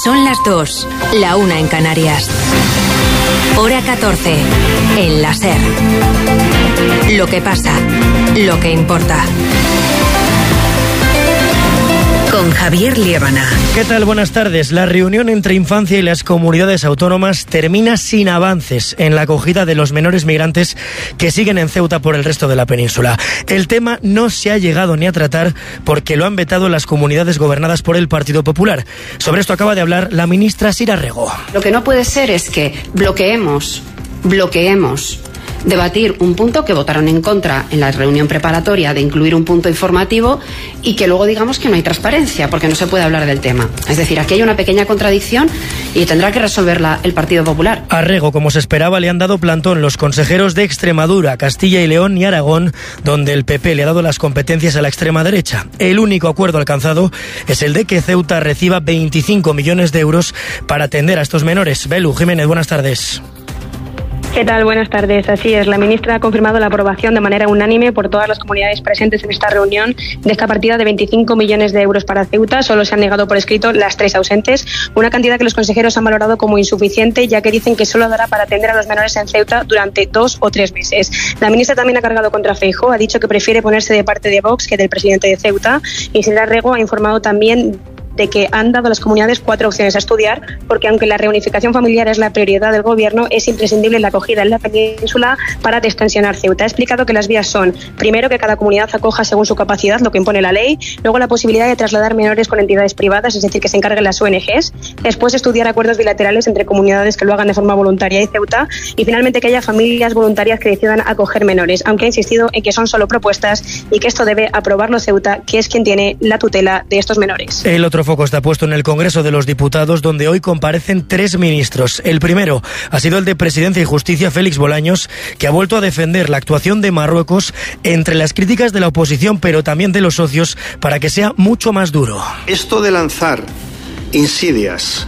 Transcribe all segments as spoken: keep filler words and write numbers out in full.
Son las dos, la una en Canarias. Hora catorce, en la SER. Lo que pasa, lo que importa. Con Javier Liébana. ¿Qué tal? Buenas tardes. La reunión entre Infancia y las comunidades autónomas termina sin avances en la acogida de los menores migrantes que siguen en Ceuta por el resto de la península. El tema no se ha llegado ni a tratar porque lo han vetado las comunidades gobernadas por el Partido Popular. Sobre esto acaba de hablar la ministra Sira Rego. Lo que no puede ser es que bloqueemos, bloqueemos debatir un punto que votaron en contra en la reunión preparatoria de incluir un punto informativo y que luego digamos que no hay transparencia porque no se puede hablar del tema. Es decir, aquí hay una pequeña contradicción y tendrá que resolverla el Partido Popular. A Rego, como se esperaba, le han dado plantón los consejeros de Extremadura, Castilla y León y Aragón, donde el P P le ha dado las competencias a la extrema derecha. El único acuerdo alcanzado es el de que Ceuta reciba veinticinco millones de euros para atender a estos menores. Belu Jiménez, buenas tardes. ¿Qué tal? Buenas tardes. Así es, la ministra ha confirmado la aprobación de manera unánime por todas las comunidades presentes en esta reunión de esta partida de veinticinco millones de euros para Ceuta. Solo se han negado por escrito las tres ausentes, una cantidad que los consejeros han valorado como insuficiente, ya que dicen que solo dará para atender a los menores en Ceuta durante dos o tres meses. La ministra también ha cargado contra Feijóo, ha dicho que prefiere ponerse de parte de Vox que del presidente de Ceuta, y Sira Rego ha informado también de que han dado a las comunidades cuatro opciones a estudiar, porque aunque la reunificación familiar es la prioridad del gobierno, es imprescindible la acogida en la península para destensionar Ceuta. Ha explicado que las vías son, primero, que cada comunidad acoja según su capacidad, lo que impone la ley, luego la posibilidad de trasladar menores con entidades privadas, es decir, que se encarguen las O N Ges, después estudiar acuerdos bilaterales entre comunidades que lo hagan de forma voluntaria y Ceuta, y finalmente que haya familias voluntarias que decidan acoger menores, aunque ha insistido en que son solo propuestas y que esto debe aprobarlo Ceuta, que es quien tiene la tutela de estos menores. El otro foco está puesto en el Congreso de los Diputados, donde hoy comparecen tres ministros. El primero ha sido el de Presidencia y Justicia, Félix Bolaños, que ha vuelto a defender la actuación de Marruecos entre las críticas de la oposición, pero también de los socios, para que sea mucho más duro. Esto de lanzar insidias,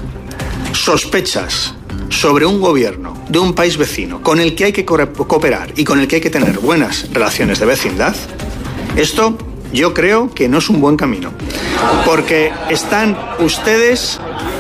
sospechas sobre un gobierno de un país vecino con el que hay que cooperar y con el que hay que tener buenas relaciones de vecindad, esto yo creo que no es un buen camino, porque están ustedes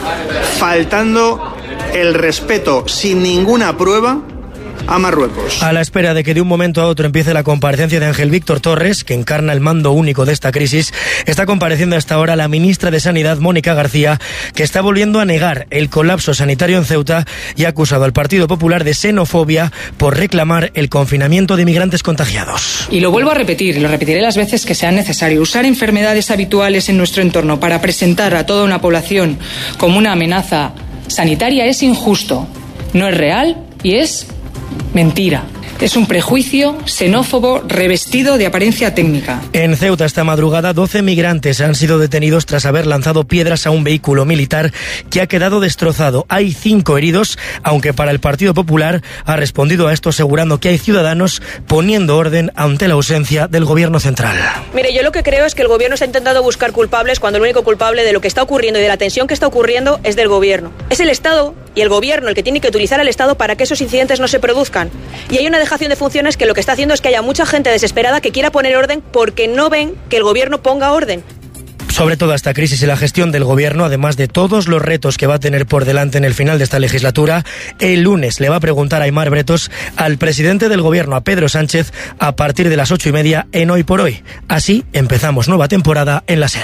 faltando el respeto sin ninguna prueba a Marruecos. A la espera de que de un momento a otro empiece la comparecencia de Ángel Víctor Torres, que encarna el mando único de esta crisis, está compareciendo hasta ahora la ministra de Sanidad, Mónica García, que está volviendo a negar el colapso sanitario en Ceuta y ha acusado al Partido Popular de xenofobia por reclamar el confinamiento de inmigrantes contagiados. Y lo vuelvo a repetir, y lo repetiré las veces que sean necesario. Usar enfermedades habituales en nuestro entorno para presentar a toda una población como una amenaza sanitaria es injusto, no es real y es mentira. Es un prejuicio xenófobo revestido de apariencia técnica. En Ceuta esta madrugada doce migrantes han sido detenidos tras haber lanzado piedras a un vehículo militar que ha quedado destrozado. Hay cinco heridos, aunque para el Partido Popular ha respondido a esto asegurando que hay ciudadanos poniendo orden ante la ausencia del gobierno central. Mire, yo lo que creo es que el gobierno está intentando buscar culpables cuando el único culpable de lo que está ocurriendo y de la tensión que está ocurriendo es del gobierno. Es el Estado y el gobierno el que tiene que utilizar al Estado para que esos incidentes no se produzcan. Y hay una dejación de funciones que lo que está haciendo es que haya mucha gente desesperada que quiera poner orden porque no ven que el gobierno ponga orden. Sobre toda esta crisis y la gestión del gobierno, además de todos los retos que va a tener por delante en el final de esta legislatura, el lunes le va a preguntar a Aimar Bretos al presidente del gobierno, a Pedro Sánchez, a partir de las ocho y media en Hoy por Hoy. Así empezamos nueva temporada en la SER.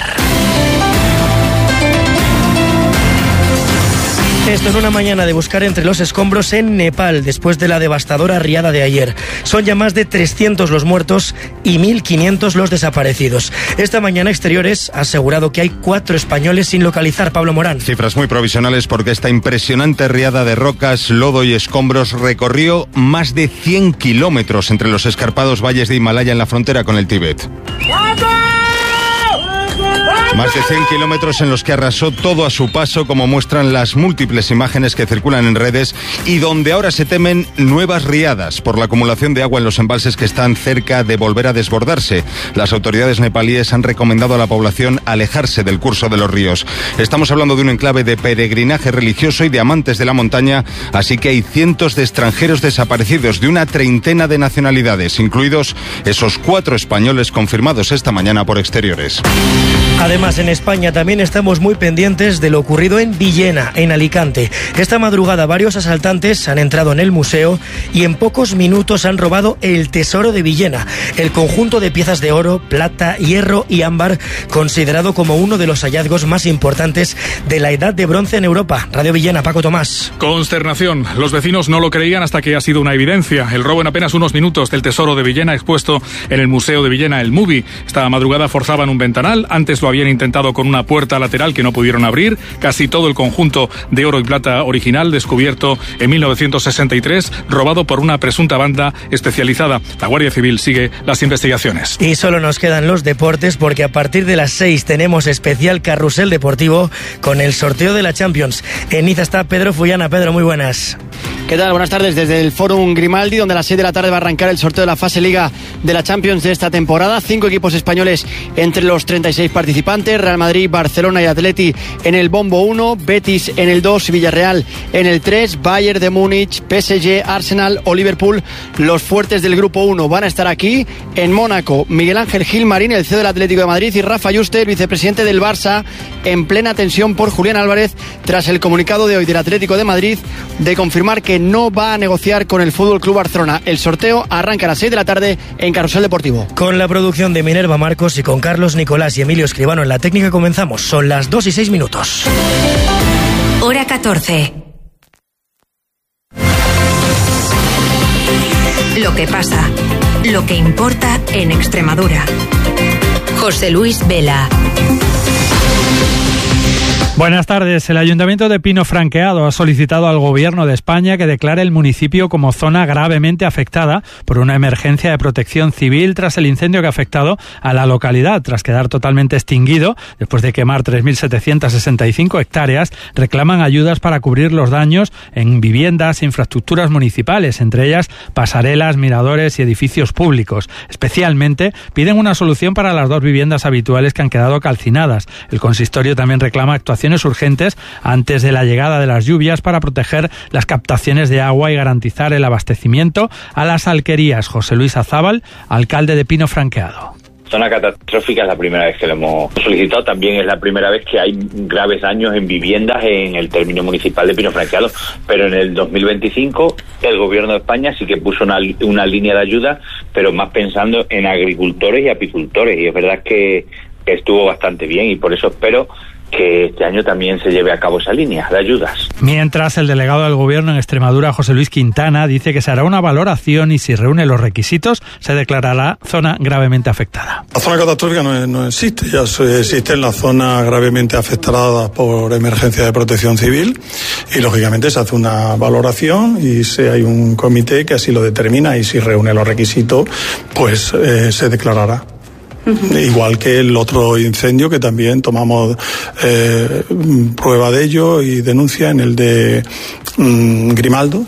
Esto en una mañana de buscar entre los escombros en Nepal, después de la devastadora riada de ayer. Son ya más de trescientos los muertos y mil quinientos los desaparecidos. Esta mañana Exteriores ha asegurado que hay cuatro españoles sin localizar. Pablo Morán. Cifras muy provisionales porque esta impresionante riada de rocas, lodo y escombros recorrió más de cien kilómetros entre los escarpados valles de Himalaya en la frontera con el Tíbet. Más de cien kilómetros en los que arrasó todo a su paso, como muestran las múltiples imágenes que circulan en redes, y donde ahora se temen nuevas riadas por la acumulación de agua en los embalses que están cerca de volver a desbordarse. Las autoridades nepalíes han recomendado a la población alejarse del curso de los ríos. Estamos hablando de un enclave de peregrinaje religioso y de amantes de la montaña, así que hay cientos de extranjeros desaparecidos de una treintena de nacionalidades, incluidos esos cuatro españoles confirmados esta mañana por Exteriores. Además, en España también estamos muy pendientes de lo ocurrido en Villena, en Alicante. Esta madrugada varios asaltantes han entrado en el museo y en pocos minutos han robado el tesoro de Villena, el conjunto de piezas de oro, plata, hierro y ámbar, considerado como uno de los hallazgos más importantes de la Edad de Bronce en Europa. Radio Villena, Paco Tomás. Consternación. Los vecinos no lo creían hasta que ha sido una evidencia. El robo en apenas unos minutos del tesoro de Villena expuesto en el Museo de Villena, el MUBI. Esta madrugada forzaban un ventanal, antes lo habían intentado con una puerta lateral que no pudieron abrir. Casi todo el conjunto de oro y plata original descubierto en mil novecientos sesenta y tres, robado por una presunta banda especializada. La Guardia Civil sigue las investigaciones. Y solo nos quedan los deportes porque a partir de las seis tenemos especial carrusel deportivo con el sorteo de la Champions. En Niza está Pedro Fullana. Pedro, muy buenas. ¿Qué tal? Buenas tardes desde el Fórum Grimaldi, donde a las seis de la tarde va a arrancar el sorteo de la fase Liga de la Champions de esta temporada. Cinco equipos españoles entre los treinta y seis participantes: Real Madrid, Barcelona y Atleti en el bombo uno, Betis en el dos, Villarreal en el tres, Bayern de Múnich, P S G, Arsenal o Liverpool. Los fuertes del grupo uno van a estar aquí. En Mónaco, Miguel Ángel Gilmarín, el C E O del Atlético de Madrid, y Rafa Yuste, el vicepresidente del Barça, en plena tensión por Julián Álvarez tras el comunicado de hoy del Atlético de Madrid de confirmar que no va a negociar con el F C Barcelona. El sorteo arranca a las seis de la tarde en Carrusel Deportivo. Con la producción de Minerva Marcos y con Carlos Nicolás y Emilio Escribano en la técnica comenzamos. Son las dos y seis minutos. Hora catorce. Lo que pasa, lo que importa en Extremadura. José Luis Vela. Buenas tardes. El Ayuntamiento de Pino Franqueado ha solicitado al Gobierno de España que declare el municipio como zona gravemente afectada por una emergencia de protección civil tras el incendio que ha afectado a la localidad. Tras quedar totalmente extinguido, después de quemar tres mil setecientas sesenta y cinco hectáreas, reclaman ayudas para cubrir los daños en viviendas e infraestructuras municipales, entre ellas pasarelas, miradores y edificios públicos. Especialmente piden una solución para las dos viviendas habituales que han quedado calcinadas. El consistorio también reclama actuaciones urgentes antes de la llegada de las lluvias para proteger las captaciones de agua y garantizar el abastecimiento a las alquerías. José Luis Azábal, alcalde de Pino Franqueado. Zona catastrófica es la primera vez que lo hemos solicitado, también es la primera vez que hay graves daños en viviendas en el término municipal de Pino Franqueado, pero en el dos mil veinticinco el Gobierno de España sí que puso una, una línea de ayuda, pero más pensando en agricultores y apicultores, y es verdad que estuvo bastante bien, y por eso espero que este año también se lleve a cabo esa línea de ayudas. Mientras, el delegado del Gobierno en Extremadura, José Luis Quintana, dice que se hará una valoración y si reúne los requisitos se declarará zona gravemente afectada. La zona catastrófica no, no existe, ya existen las zonas gravemente afectadas por emergencia de protección civil y lógicamente se hace una valoración y si hay un comité que así lo determina y si reúne los requisitos pues eh, se declarará. Uh-huh. Igual que el otro incendio que también tomamos eh, prueba de ello y denuncia en el de mm, Grimaldo,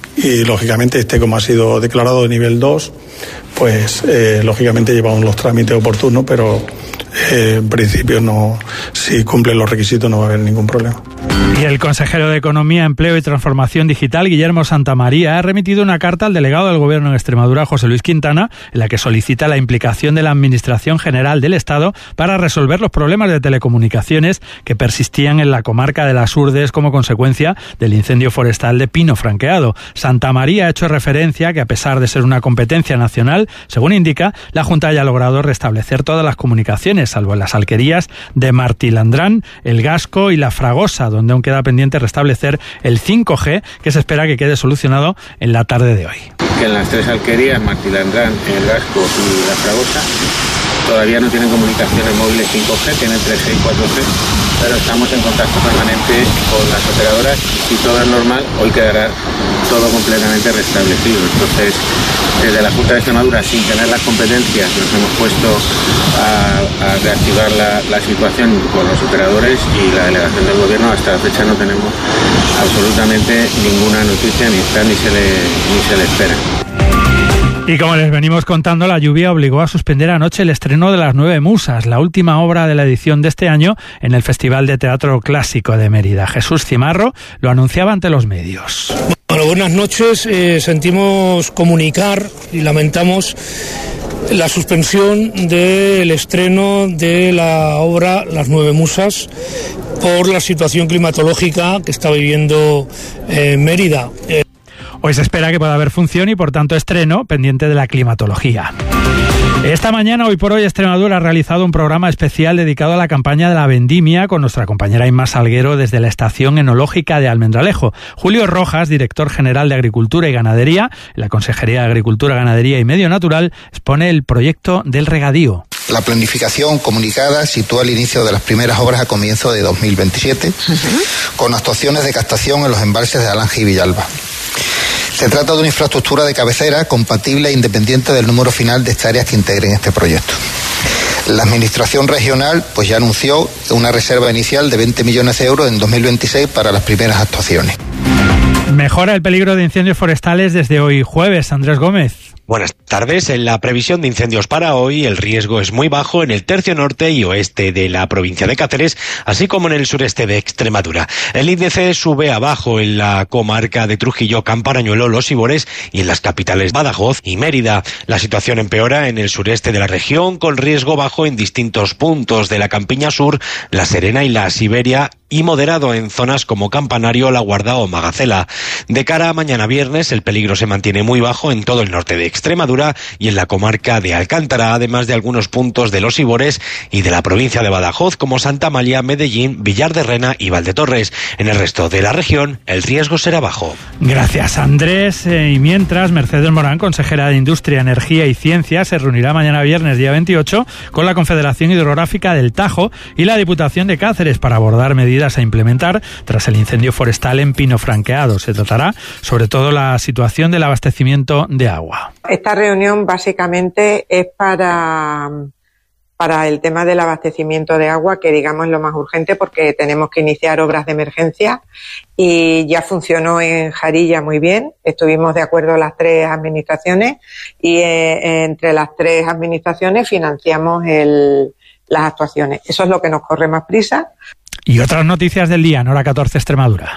y lógicamente este, como ha sido declarado de nivel dos, pues eh, lógicamente llevamos los trámites oportunos, pero eh, en principio no, si cumplen los requisitos no va a haber ningún problema. Y el consejero de Economía, Empleo y Transformación Digital, Guillermo Santamaría, ha remitido una carta al delegado del Gobierno en Extremadura, José Luis Quintana, en la que solicita la implicación de la Administración General del Estado para resolver los problemas de telecomunicaciones que persistían en la comarca de Las Urdes como consecuencia del incendio forestal de Pino Franqueado. Santamaría ha hecho referencia a que, a pesar de ser una competencia nacional, según indica, la Junta haya logrado restablecer todas las comunicaciones, salvo en las alquerías de Martilandrán, El Gasco y La Fragosa, donde aún queda pendiente restablecer el cinco G, que se espera que quede solucionado en la tarde de hoy. Que en las tres alquerías, Martilandrán, El Gasco y La Fragosa, todavía no tienen comunicaciones móviles cinco G, tienen tres G y cuatro G, pero estamos en contacto permanente con las operadoras y si todo es normal, hoy quedará todo completamente restablecido. Entonces, desde la Junta de Extremadura, sin tener las competencias, nos hemos puesto a, a reactivar la, la situación con los operadores y la delegación del Gobierno. Hasta la fecha no tenemos absolutamente ninguna noticia, ni está ni se le, ni se le espera. Y como les venimos contando, la lluvia obligó a suspender anoche el estreno de Las Nueve Musas, la última obra de la edición de este año en el Festival de Teatro Clásico de Mérida. Jesús Cimarro lo anunciaba ante los medios. Bueno, buenas noches. Eh, sentimos comunicar y lamentamos la suspensión del estreno de la obra Las Nueve Musas por la situación climatológica que está viviendo eh, Mérida. Eh... Hoy se espera que pueda haber función y, por tanto, estreno pendiente de la climatología. Esta mañana, Hoy por Hoy, Extremadura ha realizado un programa especial dedicado a la campaña de la vendimia con nuestra compañera Inma Salguero desde la Estación Enológica de Almendralejo. Julio Rojas, director general de Agricultura y Ganadería, en la Consejería de Agricultura, Ganadería y Medio Natural, expone el proyecto del regadío. La planificación comunicada sitúa el inicio de las primeras obras a comienzo de dos mil veintisiete, uh-huh. con actuaciones de captación en los embalses de Alange y Villalba. Se trata de una infraestructura de cabecera compatible e independiente del número final de hectáreas que integren este proyecto. La Administración Regional pues ya anunció una reserva inicial de veinte millones de euros en dos mil veintiséis para las primeras actuaciones. Mejora el peligro de incendios forestales desde hoy jueves. Andrés Gómez. Buenas tardes. En la previsión de incendios para hoy, el riesgo es muy bajo en el tercio norte y oeste de la provincia de Cáceres, así como en el sureste de Extremadura. El índice sube abajo en la comarca de Trujillo, Camparañuelo, Los Ibores y en las capitales Badajoz y Mérida. La situación empeora en el sureste de la región, con riesgo bajo en distintos puntos de la Campiña Sur, La Serena y la Siberia, y moderado en zonas como Campanario, La Guarda o Magacela. De cara a mañana viernes, el peligro se mantiene muy bajo en todo el norte de Extremadura y en la comarca de Alcántara, además de algunos puntos de Los Ibores y de la provincia de Badajoz, como Santa Amalia, Medellín, Villar de Rena y Valdetorres. En el resto de la región, el riesgo será bajo. Gracias, Andrés. Eh, y mientras, Mercedes Morán, consejera de Industria, Energía y Ciencia, se reunirá mañana viernes, día veintiocho, con la Confederación Hidrográfica del Tajo y la Diputación de Cáceres para abordar medidas a implementar tras el incendio forestal en Pino Franqueado. Se tratará sobre todo la situación del abastecimiento de agua. Esta reunión básicamente es para, para el tema del abastecimiento de agua, que digamos es lo más urgente porque tenemos que iniciar obras de emergencia y ya funcionó en Jarilla muy bien. Estuvimos de acuerdo las tres administraciones y eh, entre las tres administraciones financiamos el, las actuaciones. Eso es lo que nos corre más prisa. Y otras noticias del día en Hora catorce Extremadura.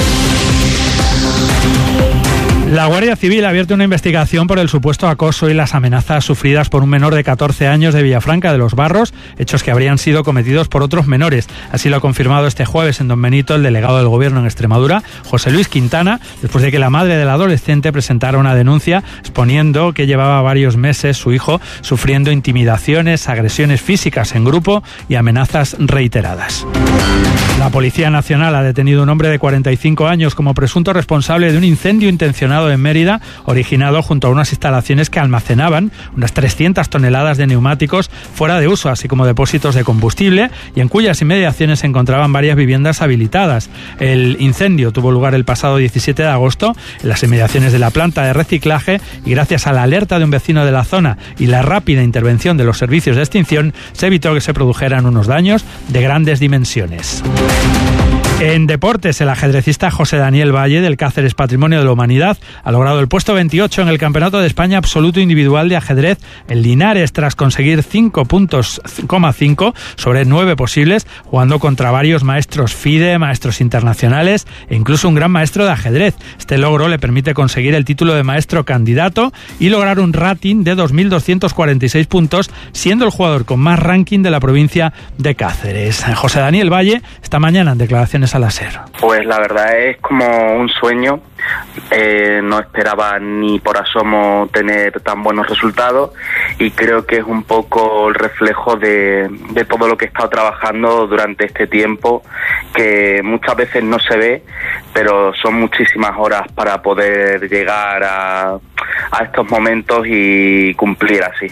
La Guardia Civil ha abierto una investigación por el supuesto acoso y las amenazas sufridas por un menor de catorce años de Villafranca de los Barros, hechos que habrían sido cometidos por otros menores. Así lo ha confirmado este jueves en Don Benito el delegado del Gobierno en Extremadura, José Luis Quintana, después de que la madre del adolescente presentara una denuncia exponiendo que llevaba varios meses su hijo sufriendo intimidaciones, agresiones físicas en grupo y amenazas reiteradas. La Policía Nacional ha detenido a un hombre de cuarenta y cinco años como presunto responsable de un incendio intencionado en Mérida, originado junto a unas instalaciones que almacenaban unas trescientas toneladas de neumáticos fuera de uso, así como depósitos de combustible, y en cuyas inmediaciones se encontraban varias viviendas habilitadas. El incendio tuvo lugar el pasado diecisiete de agosto en las inmediaciones de la planta de reciclaje y gracias a la alerta de un vecino de la zona y la rápida intervención de los servicios de extinción se evitó que se produjeran unos daños de grandes dimensiones. En deportes, el ajedrecista José Daniel Valle, del Cáceres Patrimonio de la Humanidad, ha logrado el puesto veintiocho en el Campeonato de España Absoluto Individual de Ajedrez en Linares, tras conseguir cinco puntos coma cinco sobre nueve posibles, jugando contra varios maestros FIDE, maestros internacionales e incluso un gran maestro de ajedrez. Este logro le permite conseguir el título de maestro candidato y lograr un rating de dos mil doscientos cuarenta y seis puntos, siendo el jugador con más ranking de la provincia de Cáceres. José Daniel Valle, esta mañana en declaraciones a la SER. Pues la verdad es como un sueño. Eh, no esperaba ni por asomo tener tan buenos resultados y creo que es un poco el reflejo de, de todo lo que he estado trabajando durante este tiempo, que muchas veces no se ve, pero son muchísimas horas para poder llegar a, a estos momentos y cumplir así.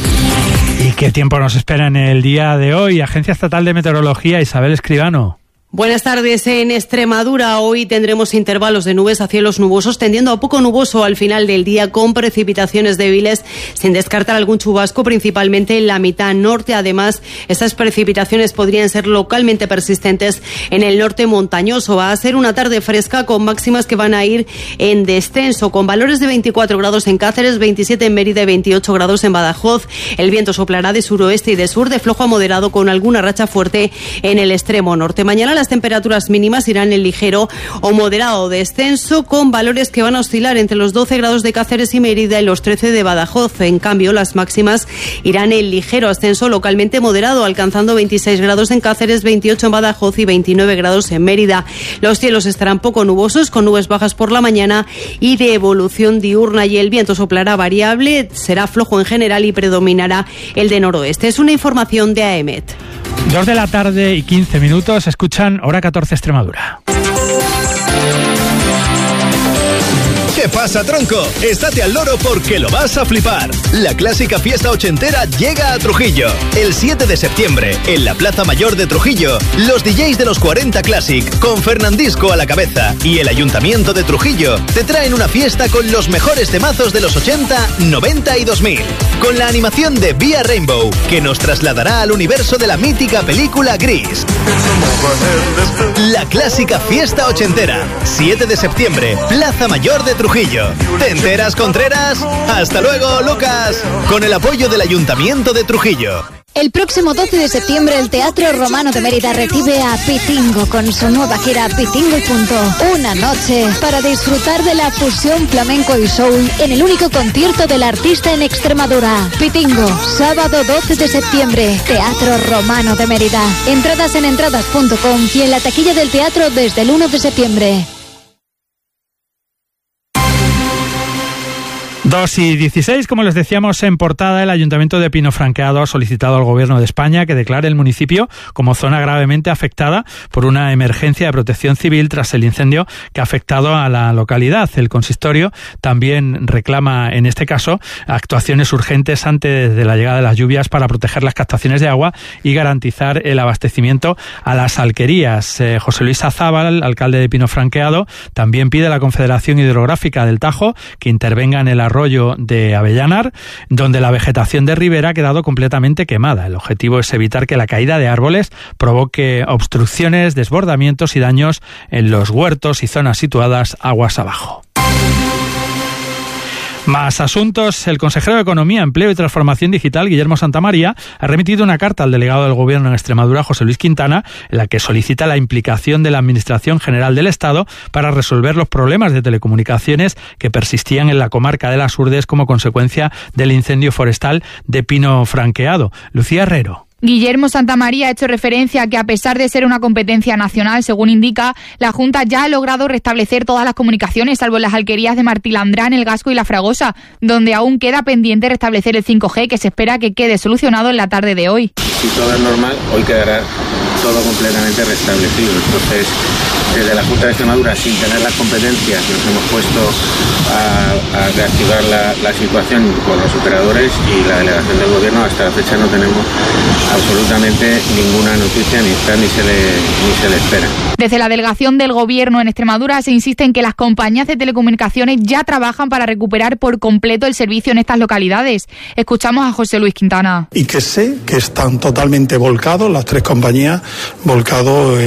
¿Y qué tiempo nos espera en el día de hoy? Agencia Estatal de Meteorología, Isabel Escribano. Buenas tardes. En Extremadura hoy tendremos intervalos de nubes a cielos nubosos, tendiendo a poco nuboso al final del día, con precipitaciones débiles, sin descartar algún chubasco, principalmente en la mitad norte. Además, estas precipitaciones podrían ser localmente persistentes en el norte montañoso. Va a ser una tarde fresca con máximas que van a ir en descenso, con valores de veinticuatro grados en Cáceres, veintisiete en Mérida y veintiocho grados en Badajoz. El viento soplará de suroeste y de sur, de flojo a moderado, con alguna racha fuerte en el extremo norte. Mañana Las temperaturas mínimas irán en ligero o moderado descenso, con valores que van a oscilar entre los doce grados de Cáceres y Mérida y los trece de Badajoz. En cambio, las máximas irán en ligero ascenso, localmente moderado, alcanzando veintiséis grados en Cáceres, veintiocho en Badajoz y veintinueve grados en Mérida. Los cielos estarán poco nubosos, con nubes bajas por la mañana y de evolución diurna, y el viento soplará variable, será flojo en general y predominará el de noroeste. Es una información de AEMET. Dos de la tarde y quince minutos, escuchan Hora catorce Extremadura. ¿Qué pasa, tronco? Estate al loro porque lo vas a flipar. La clásica fiesta ochentera llega a Trujillo. El siete de septiembre, en la Plaza Mayor de Trujillo, los D Js de los cuarenta Classic, con Fernandisco a la cabeza, y el Ayuntamiento de Trujillo te traen una fiesta con los mejores temazos de los ochenta, noventa y dos mil. Con la animación de Vía Rainbow, que nos trasladará al universo de la mítica película Gris. La clásica fiesta ochentera, siete de septiembre, Plaza Mayor de Trujillo. ¿Te enteras, Contreras? Hasta luego, Lucas. Con el apoyo del Ayuntamiento de Trujillo. El próximo doce de septiembre el Teatro Romano de Mérida recibe a Pitingo con su nueva gira Pitingo y punto. Una noche para disfrutar de la fusión flamenco y soul en el único concierto del artista en Extremadura. Pitingo, sábado doce de septiembre, Teatro Romano de Mérida. Entradas en entradas punto com y en la taquilla del teatro desde el uno de septiembre. dos y dieciséis, como les decíamos en portada, el Ayuntamiento de Pino Franqueado ha solicitado al Gobierno de España que declare el municipio como zona gravemente afectada por una emergencia de protección civil tras el incendio que ha afectado a la localidad. El consistorio también reclama, en este caso, actuaciones urgentes antes de la llegada de las lluvias para proteger las captaciones de agua y garantizar el abastecimiento a las alquerías. Eh, José Luis Azábal, alcalde de Pino Franqueado, también pide a la Confederación Hidrográfica del Tajo que intervenga en el arroyo de Avellanar, donde la vegetación de ribera ha quedado completamente quemada. El objetivo es evitar que la caída de árboles provoque obstrucciones, desbordamientos y daños en los huertos y zonas situadas aguas abajo. Más asuntos. El consejero de Economía, Empleo y Transformación Digital, Guillermo Santamaría, ha remitido una carta al delegado del Gobierno en Extremadura, José Luis Quintana, en la que solicita la implicación de la Administración General del Estado para resolver los problemas de telecomunicaciones que persistían en la comarca de Las Urdes como consecuencia del incendio forestal de Pino Franqueado. Lucía Herrero. Guillermo Santamaría ha hecho referencia a que, a pesar de ser una competencia nacional, según indica, la Junta ya ha logrado restablecer todas las comunicaciones, salvo en las alquerías de Martilandrán, El Gasco y La Fragosa, donde aún queda pendiente restablecer el cinco G, que se espera que quede solucionado en la tarde de hoy. Si todo es normal, hoy quedará todo completamente restablecido. Entonces, desde la Junta de Extremadura, sin tener las competencias, nos hemos puesto a, a reactivar la, la situación con los operadores, y la delegación del Gobierno hasta la fecha no tenemos absolutamente ninguna noticia, ni está ni se le, ni se le espera. Desde la delegación del Gobierno en Extremadura se insiste en que las compañías de telecomunicaciones ya trabajan para recuperar por completo el servicio en estas localidades. Escuchamos a José Luis Quintana. Y que sé que están totalmente volcados, las tres compañías, volcados